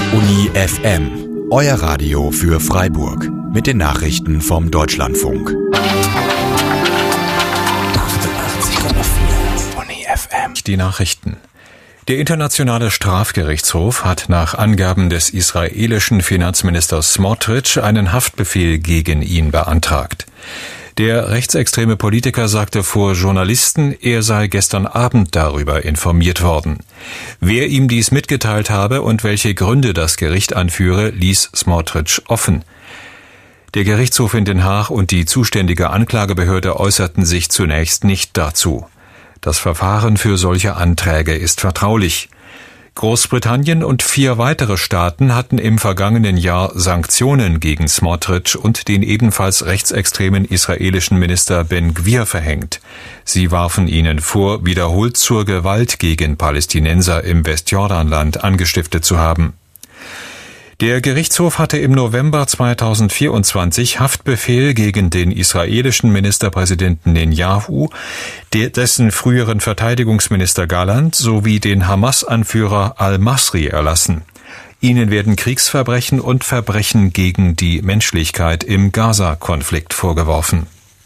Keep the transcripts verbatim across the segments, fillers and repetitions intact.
Uni F M, euer Radio für Freiburg mit den Nachrichten vom Deutschlandfunk. achtundachtzig Komma vier Uni F M. Die Nachrichten. Der Internationale Strafgerichtshof hat nach Angaben des israelischen Finanzministers Smotrich einen Haftbefehl gegen ihn beantragt. Der rechtsextreme Politiker sagte vor Journalisten, er sei gestern Abend darüber informiert worden. Wer ihm dies mitgeteilt habe und welche Gründe das Gericht anführe, ließ Smotrich offen. Der Gerichtshof in Den Haag und die zuständige Anklagebehörde äußerten sich zunächst nicht dazu. Das Verfahren für solche Anträge ist vertraulich. Großbritannien und vier weitere Staaten hatten im vergangenen Jahr Sanktionen gegen Smotrich und den ebenfalls rechtsextremen israelischen Minister Ben-Gvir verhängt. Sie warfen ihnen vor, wiederholt zur Gewalt gegen Palästinenser im Westjordanland angestiftet zu haben. Der Gerichtshof hatte im November zweitausendvierundzwanzig Haftbefehl gegen den israelischen Ministerpräsidenten Netanyahu, dessen früheren Verteidigungsminister Gallant sowie den Hamas-Anführer al-Masri erlassen. Ihnen werden Kriegsverbrechen und Verbrechen gegen die Menschlichkeit im Gaza-Konflikt vorgeworfen.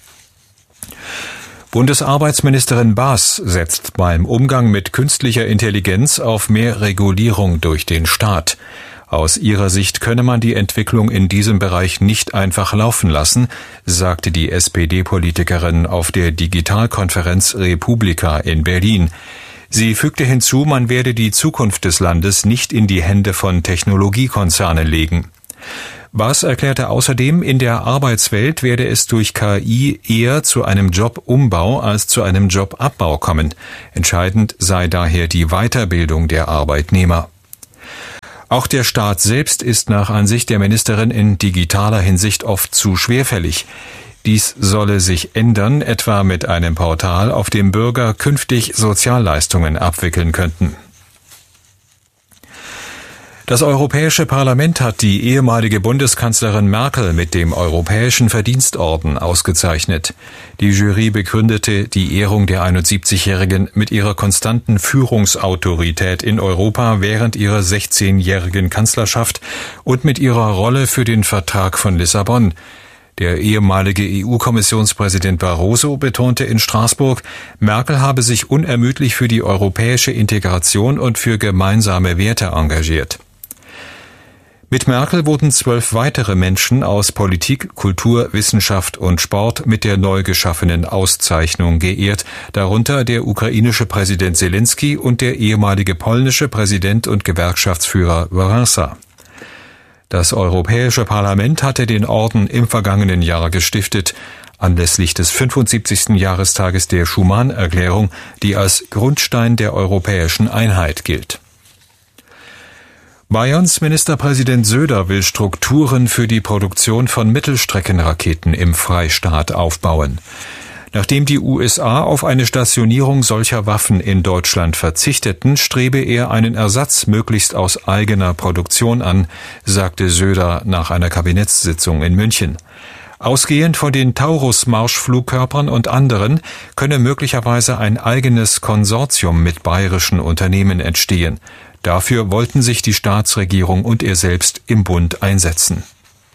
Bundesarbeitsministerin Baas setzt beim Umgang mit künstlicher Intelligenz auf mehr Regulierung durch den Staat. Aus ihrer Sicht könne man die Entwicklung in diesem Bereich nicht einfach laufen lassen, sagte die S P D-Politikerin auf der Digitalkonferenz Republika in Berlin. Sie fügte hinzu, man werde die Zukunft des Landes nicht in die Hände von Technologiekonzernen legen. Baas erklärte außerdem, in der Arbeitswelt werde es durch K I eher zu einem Jobumbau als zu einem Jobabbau kommen. Entscheidend sei daher die Weiterbildung der Arbeitnehmer. Auch der Staat selbst ist nach Ansicht der Ministerin in digitaler Hinsicht oft zu schwerfällig. Dies solle sich ändern, etwa mit einem Portal, auf dem Bürger künftig Sozialleistungen abwickeln könnten. Das Europäische Parlament hat die ehemalige Bundeskanzlerin Merkel mit dem Europäischen Verdienstorden ausgezeichnet. Die Jury begründete die Ehrung der einundsiebzigjährigen mit ihrer konstanten Führungsautorität in Europa während ihrer sechzehnjährigen Kanzlerschaft und mit ihrer Rolle für den Vertrag von Lissabon. Der ehemalige E U-Kommissionspräsident Barroso betonte in Straßburg, Merkel habe sich unermüdlich für die europäische Integration und für gemeinsame Werte engagiert. Mit Merkel wurden zwölf weitere Menschen aus Politik, Kultur, Wissenschaft und Sport mit der neu geschaffenen Auszeichnung geehrt, darunter der ukrainische Präsident Zelensky und der ehemalige polnische Präsident und Gewerkschaftsführer Wałęsa. Das Europäische Parlament hatte den Orden im vergangenen Jahr gestiftet, anlässlich des fünfundsiebzigsten Jahrestages der Schuman-Erklärung, die als Grundstein der europäischen Einheit gilt. Bayerns Ministerpräsident Söder will Strukturen für die Produktion von Mittelstreckenraketen im Freistaat aufbauen. Nachdem die U S A auf eine Stationierung solcher Waffen in Deutschland verzichteten, strebe er einen Ersatz möglichst aus eigener Produktion an, sagte Söder nach einer Kabinettssitzung in München. Ausgehend von den Taurus-Marschflugkörpern und anderen könne möglicherweise ein eigenes Konsortium mit bayerischen Unternehmen entstehen. Dafür wollten sich die Staatsregierung und er selbst im Bund einsetzen.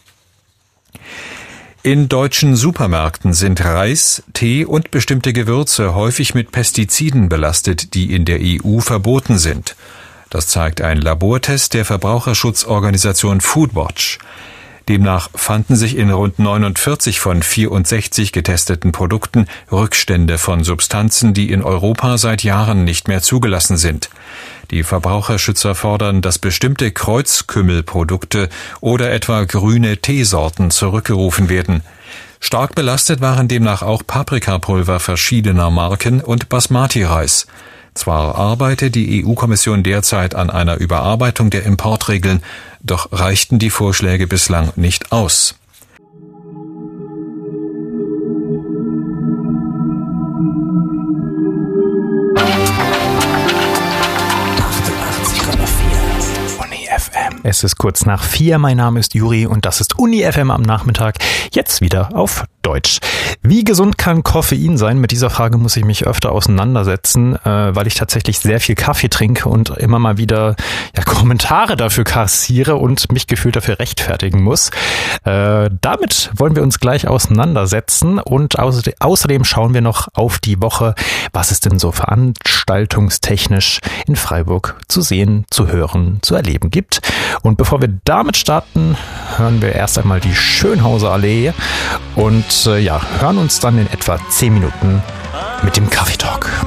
In deutschen Supermärkten sind Reis, Tee und bestimmte Gewürze häufig mit Pestiziden belastet, die in der E U verboten sind. Das zeigt ein Labortest der Verbraucherschutzorganisation Foodwatch. Demnach fanden sich in rund neunundvierzig von vierundsechzig getesteten Produkten Rückstände von Substanzen, die in Europa seit Jahren nicht mehr zugelassen sind. Die Verbraucherschützer fordern, dass bestimmte Kreuzkümmelprodukte oder etwa grüne Teesorten zurückgerufen werden. Stark belastet waren demnach auch Paprikapulver verschiedener Marken und Basmati-Reis. Zwar arbeite die E U-Kommission derzeit an einer Überarbeitung der Importregeln, doch reichten die Vorschläge bislang nicht aus. Es ist kurz nach vier, mein Name ist Juri und das ist Uni F M am Nachmittag. Jetzt wieder auf Deutsch. Wie gesund kann Koffein sein? Mit dieser Frage muss ich mich öfter auseinandersetzen, äh, weil ich tatsächlich sehr viel Kaffee trinke und immer mal wieder ja, Kommentare dafür kassiere und mich gefühlt dafür rechtfertigen muss. Äh, damit wollen wir uns gleich auseinandersetzen und außer- außerdem schauen wir noch auf die Woche, was es denn so veranstaltungstechnisch in Freiburg zu sehen, zu hören, zu erleben gibt. Und bevor wir damit starten, hören wir erst einmal die Schönhauser Allee und äh, ja, hören uns dann in etwa zehn Minuten mit dem Kaffeetalk.